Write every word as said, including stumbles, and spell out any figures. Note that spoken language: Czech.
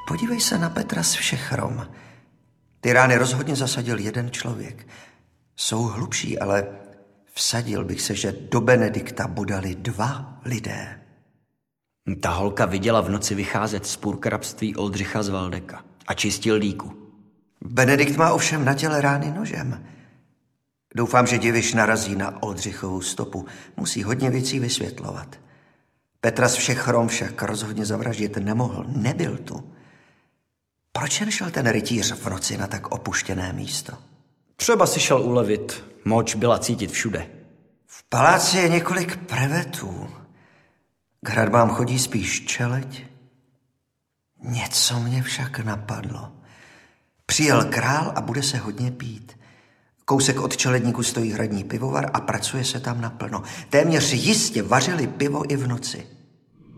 Podívej se na Petra z Všechrom. Ty rány rozhodně zasadil jeden člověk. Jsou hlubší, ale vsadil bych se, že do Benedikta bodali dva lidé. Ta holka viděla v noci vycházet z purkrabství Oldřicha z Valdeka a čistil dýku. Benedikt má ovšem na těle rány nožem. Doufám, že Diviš narazí na Oldřichovou stopu. Musí hodně věcí vysvětlovat. Petra z Všechrom však rozhodně zavraždit nemohl. Nebyl tu. Proč jen šel ten rytíř v noci na tak opuštěné místo? Třeba si šel ulevit. Moč byla cítit všude. V paláci je několik prevetů. K hradbám chodí spíš čeleď. Něco mě však napadlo. Přijel král a bude se hodně pít. Kousek od čeledníku stojí hradní pivovar a pracuje se tam naplno. Téměř jistě vařili pivo i v noci.